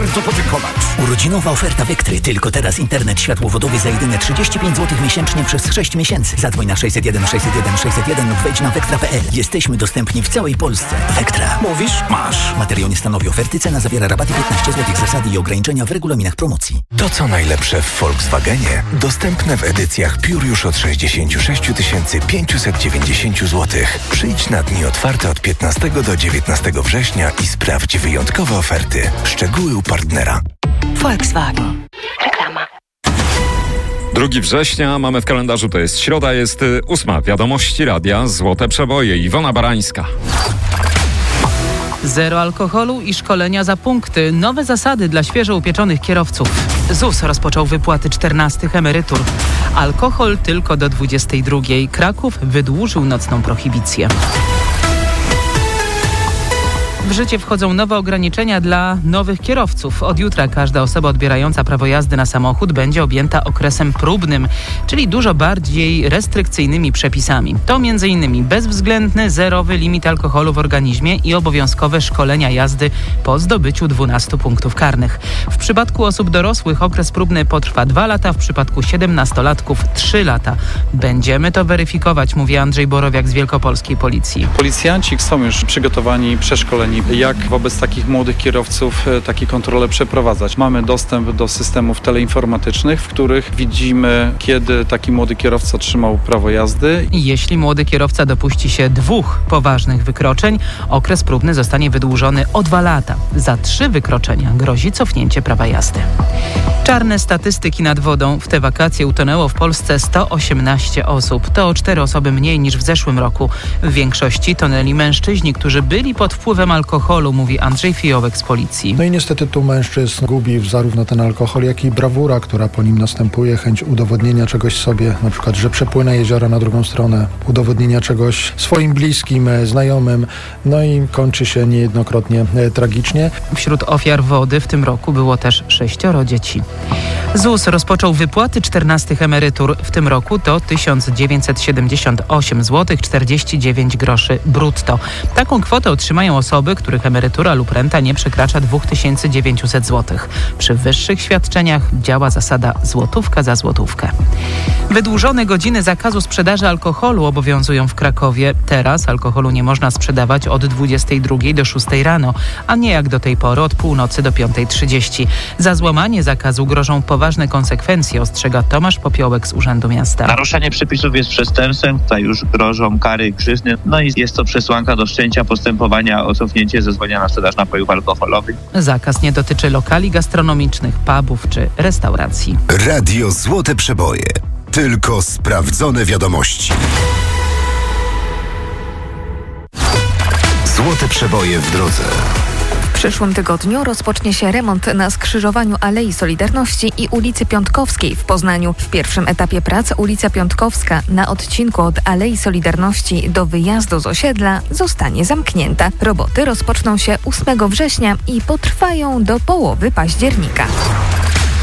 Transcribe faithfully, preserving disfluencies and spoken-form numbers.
bardzo podziękować. Urodzinowa oferta Vectry. Tylko teraz internet światłowodowy za jedyne trzydzieści pięć złotych miesięcznie przez sześć miesięcy. Zadzwoń na sześćset jeden sześćset jeden sześćset jeden lub wejdź na vectra kropka p l. Jesteśmy dostępni w całej Polsce. Vectra. Mówisz? Masz. Materiał nie stanowi oferty. Cena zawiera rabaty piętnaście złotych. Zasady i ograniczenia w regulaminach promocji. To co najlepsze w Volkswagenie. Dostępne w edycjach Pure już od sześćdziesiąt sześć tysięcy pięćset dziewięćdziesiąt złotych. Przyjdź na dni otwarte od piętnastego do dziewiętnastego września i sprawdź wyjątkowe oferty. Szczegóły u partnera. Volkswagen. Reklama. drugiego września mamy w kalendarzu, to jest środa, jest ósma. Wiadomości radia Złote Przeboje. Iwona Barańska. Zero alkoholu i szkolenia za punkty. Nowe zasady dla świeżo upieczonych kierowców. Z u s rozpoczął wypłaty czternastych emerytur. Alkohol tylko do dwudziestej drugiej. Kraków wydłużył nocną prohibicję. W życie wchodzą nowe ograniczenia dla nowych kierowców. Od jutra każda osoba odbierająca prawo jazdy na samochód będzie objęta okresem próbnym, czyli dużo bardziej restrykcyjnymi przepisami. To między innymi bezwzględny, zerowy limit alkoholu w organizmie i obowiązkowe szkolenia jazdy po zdobyciu dwunastu punktów karnych. W przypadku osób dorosłych okres próbny potrwa dwa lata, w przypadku siedemnastolatków trzy lata. Będziemy to weryfikować, mówi Andrzej Borowiak z Wielkopolskiej Policji. Policjanci są już przygotowani, przeszkoleni, jak wobec takich młodych kierowców takie kontrole przeprowadzać. Mamy dostęp do systemów teleinformatycznych, w których widzimy, kiedy taki młody kierowca otrzymał prawo jazdy. Jeśli młody kierowca dopuści się dwóch poważnych wykroczeń, okres próbny zostanie wydłużony o dwa lata. Za trzy wykroczenia grozi cofnięcie prawa jazdy. Czarne statystyki nad wodą. W te wakacje utonęło w Polsce sto osiemnaście osób. To o cztery osoby mniej niż w zeszłym roku. W większości tonęli mężczyźni, którzy byli pod wpływem alkoholu, mówi Andrzej Fijołek z Policji. No i niestety tu mężczyzn gubi zarówno ten alkohol, jak i brawura, która po nim następuje, chęć udowodnienia czegoś sobie, na przykład, że przepłynę jeziora na drugą stronę, udowodnienia czegoś swoim bliskim, znajomym, no i kończy się niejednokrotnie e, tragicznie. Wśród ofiar wody w tym roku było też sześcioro dzieci. Z u s rozpoczął wypłaty czternastych emerytur. W tym roku to tysiąc dziewięćset siedemdziesiąt osiem złotych czterdzieści dziewięć groszy brutto. Taką kwotę otrzymają osoby, których emerytura lub renta nie przekracza dwa tysiące dziewięćset złotych. Przy wyższych świadczeniach działa zasada złotówka za złotówkę. Wydłużone godziny zakazu sprzedaży alkoholu obowiązują w Krakowie. Teraz alkoholu nie można sprzedawać od dwudziestej drugiej do szóstej rano, a nie jak do tej pory od północy do piątej trzydzieści. Za złamanie zakazu grożą poważne konsekwencje, ostrzega Tomasz Popiołek z Urzędu Miasta. Naruszenie przepisów jest przestępstwem, tutaj już grożą kary i grzywny, no i jest to przesłanka do wszczęcia postępowania o cofnięcie zezwolenia na sprzedaż napojów alkoholowych. Zakaz nie dotyczy lokali gastronomicznych, pubów czy restauracji. Radio Złote Przeboje. Tylko sprawdzone wiadomości. Złote Przeboje w drodze. W przyszłym tygodniu rozpocznie się remont na skrzyżowaniu Alei Solidarności i ulicy Piątkowskiej w Poznaniu. W pierwszym etapie prac ulica Piątkowska na odcinku od Alei Solidarności do wyjazdu z osiedla zostanie zamknięta. Roboty rozpoczną się ósmego września i potrwają do połowy października.